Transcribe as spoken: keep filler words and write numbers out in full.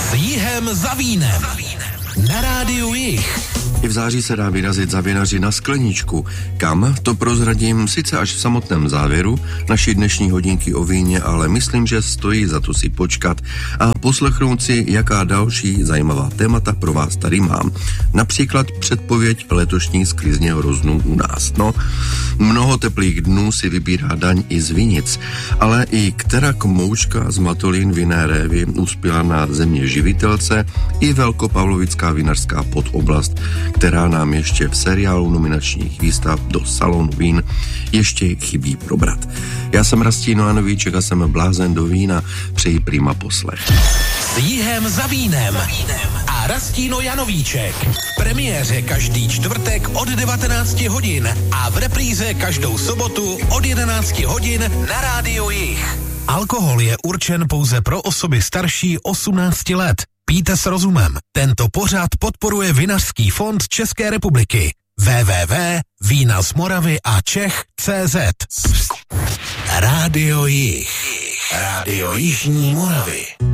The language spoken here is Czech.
S Jihem za vínem. Na rádiu Jih. I v září se dá vyrazit za vinaři na skleničku. Kam? To prozradím sice až v samotném závěru naší dnešní hodinky o víně, ale myslím, že stojí za to si počkat a poslechnout si, jaká další zajímavá témata pro vás tady mám. Například předpověď letošní sklizně hroznů u nás. No, mnoho teplých dnů si vybírá daň i z vinic, ale i která komouška z Matolín vinné révy uspěla na země živitelce i velkopavlovická vinařská podoblast, která nám ještě v seriálu nominačních výstav do salonu vín ještě chybí probrat. Já jsem Rastíno Janovíček a jsem blázen do vína. Přeji prima poslech. S Jihem za vínem a Rastíno Janovíček. V premiéře každý čtvrtek od devatenáct hodin a v repríze každou sobotu od jedenáct hodin na rádiu Jih. Alkohol je určen pouze pro osoby starší osmnáct let. Pijte s rozumem. Tento pořad podporuje Vinařský fond České republiky. w w w tečka vína z Moravy a Čech tečka cé zet. Rádio Jih. Rádio Jižní Moravy.